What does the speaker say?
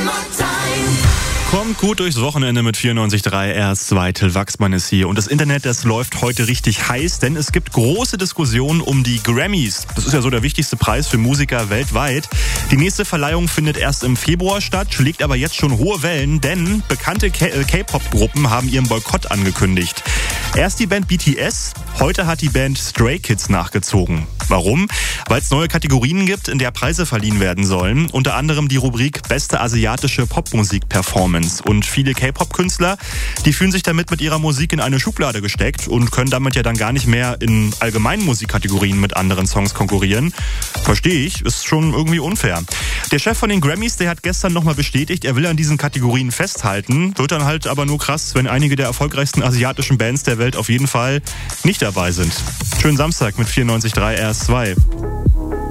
Kommt gut durchs Wochenende mit 94.3 RS2. Till Wachsmann ist hier. Und das Internet, das läuft heute richtig heiß, denn es gibt große Diskussionen um die Grammys. Das ist ja so der wichtigste Preis für Musiker weltweit. Die nächste Verleihung findet erst im Februar statt, schlägt aber jetzt schon hohe Wellen, denn bekannte K-Pop-Gruppen haben ihren Boykott angekündigt. Erst die Band BTS, heute hat die Band Stray Kids nachgezogen. Warum? Weil es neue Kategorien gibt, in der Preise verliehen werden sollen. Unter anderem die Rubrik Beste asiatische Popmusik-Performance. Und viele K-Pop-Künstler, die fühlen sich damit mit ihrer Musik in eine Schublade gesteckt und können damit ja dann gar nicht mehr in allgemeinen Musikkategorien mit anderen Songs konkurrieren. Verstehe ich, ist schon irgendwie unfair. Der Chef von den Grammys, der hat gestern nochmal bestätigt, er will an diesen Kategorien festhalten. Wird dann halt aber nur krass, wenn einige der erfolgreichsten asiatischen Bands der Welt auf jeden Fall nicht dabei sind. Schönen Samstag mit 94.3 RS2.